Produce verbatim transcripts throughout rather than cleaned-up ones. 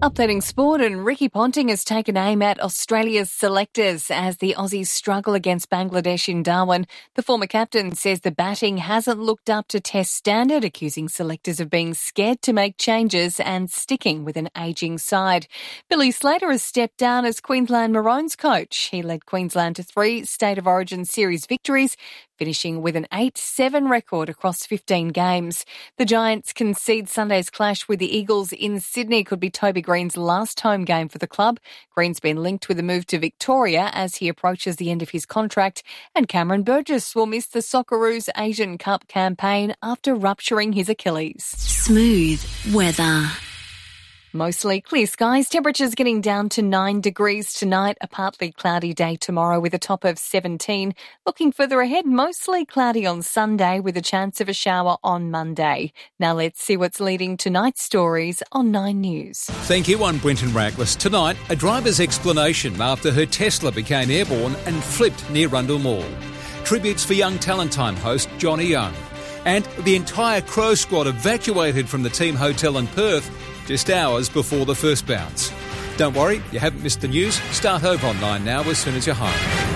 Updating sport, and Ricky Ponting has taken aim at Australia's selectors as the Aussies struggle against Bangladesh in Darwin. The former captain says the batting hasn't looked up to Test standard, accusing selectors of being scared to make changes and sticking with an ageing side. Billy Slater has stepped down as Queensland Maroons coach. He led Queensland to three State of Origin series victories, finishing with an eight seven record across fifteen games. The Giants concede Sunday's clash with the Eagles in Sydney could be Toby Green's last home game for the club. Green's been linked with a move to Victoria as he approaches the end of his contract, and Cameron Burgess will miss the Socceroos Asian Cup campaign after rupturing his Achilles. Smooth weather. Mostly clear skies, temperatures getting down to nine degrees tonight, a partly cloudy day tomorrow with a top of seventeen. Looking further ahead, mostly cloudy on Sunday with a chance of a shower on Monday. Now let's see what's leading tonight's stories on Nine News. Thank you, I'm Brenton Raglis. Tonight, a driver's explanation after her Tesla became airborne and flipped near Rundle Mall. Tributes for Young Talent Time host Johnny Young. And the entire Crow squad evacuated from the team hotel in Perth just hours before the first bounce. Don't worry, you haven't missed the news. Start over on Nine now as soon as you're home.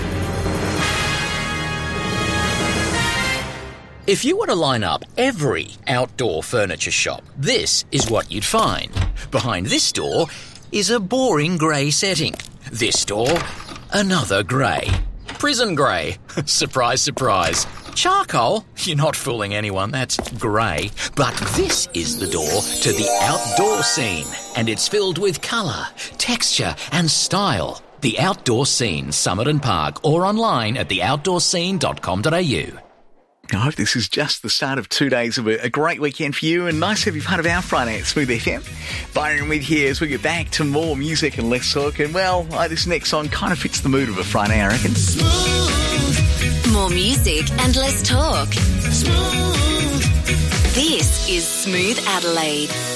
If you were to line up every outdoor furniture shop, this is what you'd find. Behind this door is a boring grey setting. This door, another grey. Prison grey. Surprise, surprise. Charcoal? You're not fooling anyone, that's grey. But this is the door to the outdoor scene, and it's filled with colour, texture and style. The Outdoor Scene, Summit and Park, or online at the outdoor scene dot com dot a u. I hope this is just the start of two days of a, a great weekend for you, and nice to have you part of our Friday at Smooth F M. Byron with here as we get back to more music and less talk, and well, uh, this next song kind of fits the mood of a Friday, I reckon. Smooth. More music and less talk. Smooth. This is Smooth Adelaide.